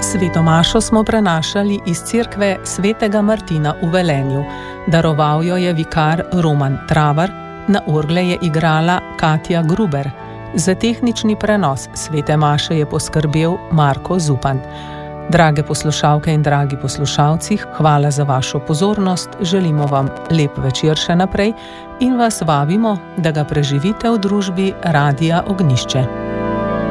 Sveto mašo smo prenašali iz cerkve svetega Martina v Velenju. Daroval jo je vikar Roman Travar, na orgle je igrala Katja Gruber. Za tehnični prenos svete maše je poskrbel Marko Zupan. Drage poslušalke in dragi poslušalci, hvala za vašo pozornost, želimo vam lep večer še naprej in vas vabimo, da ga preživite v družbi Radia Ognjišče.